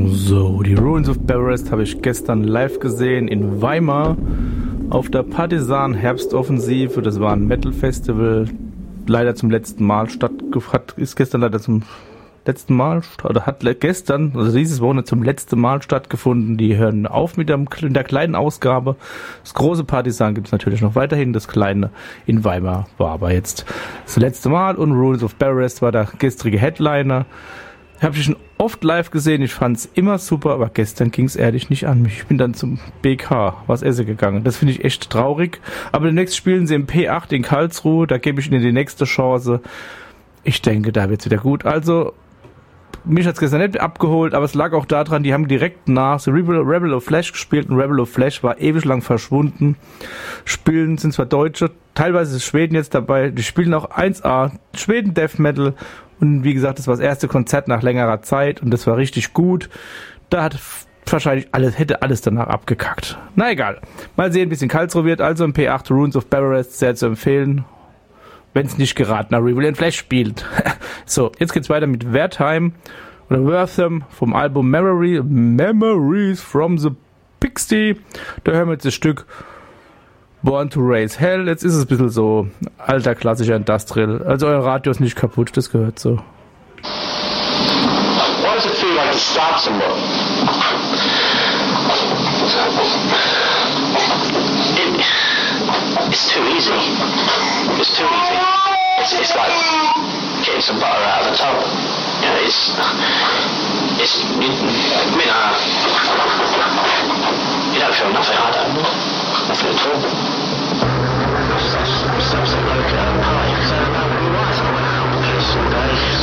So, die Ruins of Barrest habe ich gestern live gesehen in Weimar auf der Partisan Herbstoffensive. Das war ein Metal-Festival, leider zum letzten Mal ist gestern leider zum letzten Mal, oder hat gestern, also dieses Wochenende zum letzten Mal stattgefunden. Die hören auf mit der kleinen Ausgabe. Das große Partisan gibt es natürlich noch weiterhin, das kleine in Weimar war aber jetzt das letzte Mal und Ruins of Barrest war der gestrige Headliner. Habe ich schon oft live gesehen, ich fand es immer super, aber gestern ging es ehrlich nicht an mich. Ich bin dann zum BK, was essen gegangen. Das finde ich echt traurig. Aber demnächst spielen sie im P8 in Karlsruhe, da gebe ich ihnen die nächste Chance. Ich denke, da wird es wieder gut. Also, mich hat es gestern nicht abgeholt, aber es lag auch daran, die haben direkt nach The Rebel of Flash gespielt und Rebel of Flash war ewig lang verschwunden. Spielen sind zwar Deutsche, teilweise ist Schweden jetzt dabei, die spielen auch 1A, Schweden Death Metal. Und wie gesagt, das war das erste Konzert nach längerer Zeit und das war richtig gut. Da hat wahrscheinlich hätte alles danach abgekackt. Na egal. Mal sehen, wie es in Karlsruhe wird. Also im P8 Ruins of Barrest sehr zu empfehlen, wenn es nicht geratener Rebel in Flash spielt. So, jetzt geht's weiter mit Wertheim oder Wertham vom Album Memories from the Pixie. Da hören wir jetzt das Stück Born to Raise Hell. Jetzt ist es ein bisschen so alter klassischer Industrial. Also euer Radio ist nicht kaputt, das gehört so. Why does it feel like to stop someone? It's too easy. It's too easy. It's like getting some butter out of the tub. You know, you don't feel nothing. I don't. Nothing at all. Stops it like a pie. So, right, I went out on the piss all day.